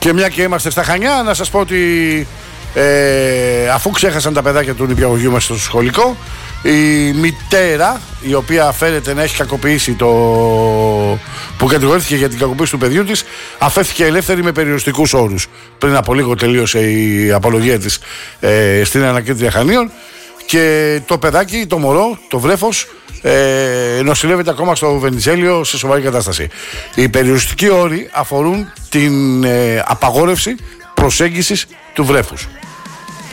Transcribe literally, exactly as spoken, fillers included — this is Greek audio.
Και μια και είμαστε στα Χανιά, να σας πω ότι ε, αφού ξέχασαν τα παιδάκια του νηπιαγωγείου μας στο σχολικό, η μητέρα, η οποία φαίνεται να έχει κακοποιήσει το... που κατηγορήθηκε για την κακοποίηση του παιδιού της, αφέθηκε ελεύθερη με περιοριστικούς όρους. Πριν από λίγο τελείωσε η απολογία της ε, στην Ανακρίτρια Χανίων. Και το παιδάκι, το μωρό, το βρέφος, ε, νοσηλεύεται ακόμα στο Βενιζέλιο σε σοβαρή κατάσταση. Οι περιοριστικοί όροι αφορούν την ε, απαγόρευση προσέγγισης του βρέφους.